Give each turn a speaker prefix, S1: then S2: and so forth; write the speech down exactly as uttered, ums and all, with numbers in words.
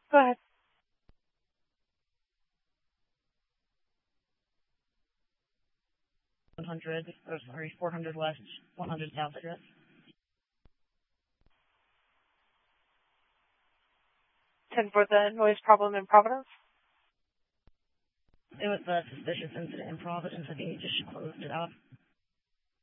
S1: Go ahead.
S2: one hundred, or sorry, four hundred west, one hundred south address.
S1: ten for the noise problem in Providence?
S2: It was a suspicious incident in Providence. I think he just closed it up.